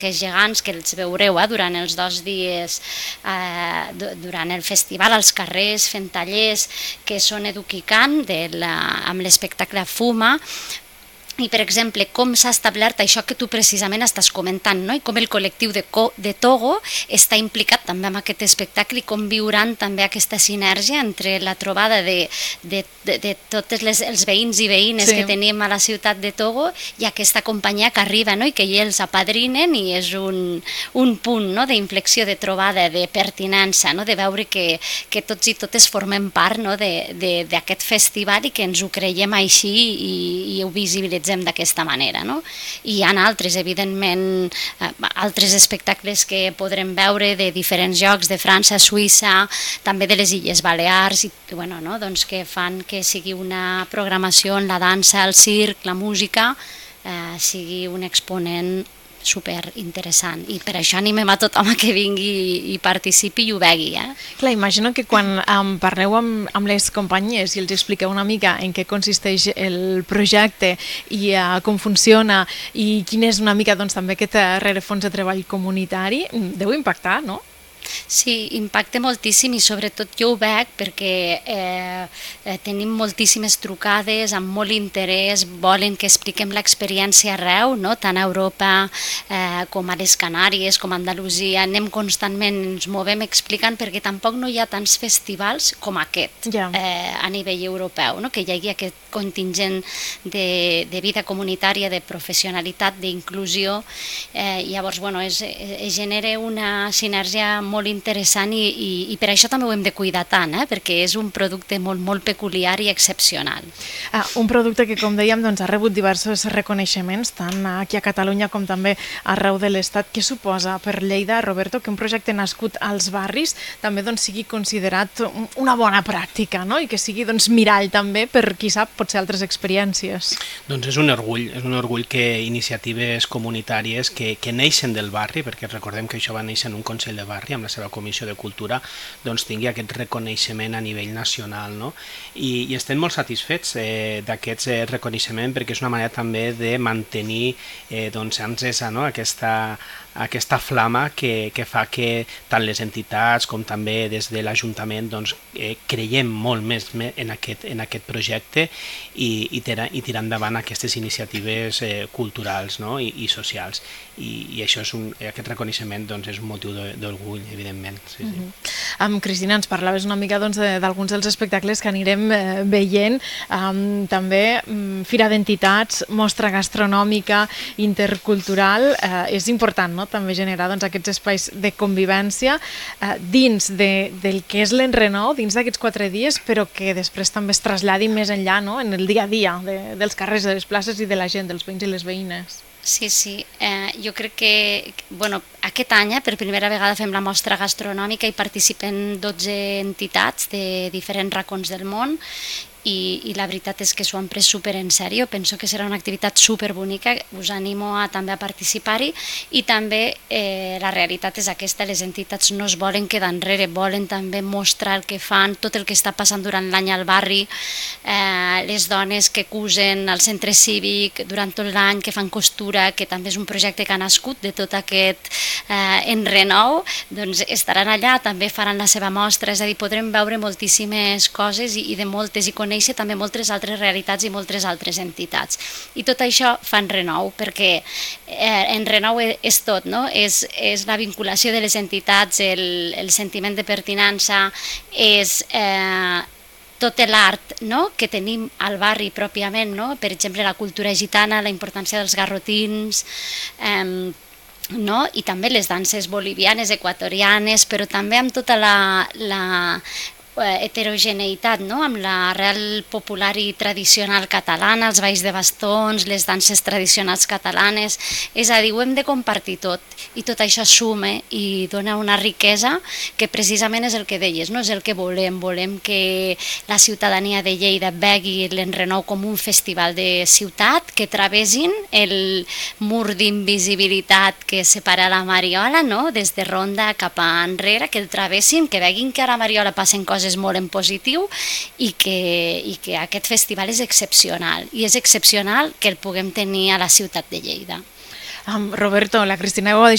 gegants que els veureu durant els 2 dies durant el festival als carrers, fent tallers que són Eduquicant amb l'espectacle Fuma. I, per exemple, com s'ha establert això que tu precisament estàs comentant, no? I com el col·lectiu de Togo està implicat també en aquest espectacle i com viuran també aquesta sinergia entre la trobada de tots els veïns i veïnes que tenim a la ciutat de Togo i aquesta companyia que arriba, no? I que ells apadrinen i és un punt, no? D'inflexió, de trobada, de pertinença, no? De veure que tots i totes formem part, no? D'aquest festival i que ens ho creiem així i ho visibilitzem d'aquesta manera, no? I hi ha altres, evidentment, altres espectacles que podrem veure de diferents llocs, de França, Suïssa, també de les Illes Balears, i, bueno, no? Doncs que fan que sigui una programació en la dansa, el circ, la música, sigui un exponent super interessant, i per això animem a tothom a que vingui i participi i ho vegi. Clar, imagino que quan parleu amb les companyies i els expliqueu una mica en què consisteix el projecte i com funciona i quin és una mica doncs, també aquest rerefons de treball comunitari, deu impactar, no? Sí, impacta moltíssim i sobretot jo ho veig perquè tenim moltíssimes trucades amb molt interès, volen que expliquem l'experiència arreu, no? Tant a Europa com a les Canàries, com a Andalusia, anem constantment, ens movem explicant perquè tampoc no hi ha tants festivals com aquest a nivell europeu, no? Que hi hagi aquest contingent de vida comunitària, de professionalitat, d'inclusió, llavors bueno, es genera una sinergia molt interessant i per això també ho hem de cuidar tant, perquè és un producte molt peculiar i excepcional. Un producte que, com dèiem, ha rebut diversos reconeixements, tant aquí a Catalunya com també arreu de l'Estat. Què suposa per Lleida, Roberto, que un projecte nascut als barris també sigui considerat una bona pràctica, no? I que sigui mirall també per, qui sap, potser altres experiències? Doncs és un orgull que iniciatives comunitàries que neixen del barri, perquè recordem que això va néixer en un Consell de Barri amb la seva Comissió de Cultura, tingui aquest reconeixement a nivell nacional, no? I estem molt satisfets d'aquest reconeixement perquè és una manera també de mantenir encesa, no? Aquesta flama que fa que tant les entitats com també des de l'Ajuntament creiem molt més en aquest projecte i tirar endavant aquestes iniciatives culturals, no? I socials. I això aquest reconeixement és un motiu d'orgull, evidentment. Sí. Cristina, ens parlaves una mica d'alguns dels espectacles que anirem veient, també Fira d'Entitats, mostra gastronòmica, intercultural. És important, no? També generar aquests espais de convivència dins del que és l'enrenou, dins d'aquests 4 dies, però que després també es traslladi més enllà, no? En el dia a dia dels carrers, de les places i de la gent, dels veïns i les veïnes. Sí. Jo crec que aquest any per primera vegada fem la mostra gastronòmica i participen 12 entitats de diferents racons del món i la veritat és que s'ho han pres super en sèrio. Penso que serà una activitat super bonica, us animo també a participar-hi i també la realitat és aquesta, les entitats no es volen quedar enrere, volen també mostrar el que fan, tot el que està passant durant l'any al barri, les dones que cusen al centre cívic durant tot l'any, que fan costura, que també és un projecte que ha nascut de tot aquest enrenou, doncs estaran allà, també faran la seva mostra, és a dir, podrem veure moltíssimes coses i de moltes i conèixer també moltes altres realitats i moltes altres entitats. I tot això fa Enrenou, perquè Enrenou és tot, no? És la vinculació de les entitats, el sentiment de pertinença, és tot l'art, no? Que tenim al barri pròpiament, no? Per exemple, la cultura gitana, la importància dels garrotins, no? I també les danses bolivianes, equatorianes, però també amb tota la heterogeneïtat, no? Amb l'arrel popular i tradicional catalana, els balls de bastons, les danses tradicionals catalanes, és a dir, ho hem de compartir tot i tot això suma i dona una riquesa que precisament és el que deies, no? És el que volem que la ciutadania de Lleida vegi l'Enrenou com un festival de ciutat, que travesin el mur d'invisibilitat que separa la Mariola, no? Des de Ronda cap enrere, que el travessin, que veguin que a la Mariola passen coses molt en positiu i que aquest festival és excepcional i és excepcional que el puguem tenir a la ciutat de Lleida. Roberto, la Cristina ho ha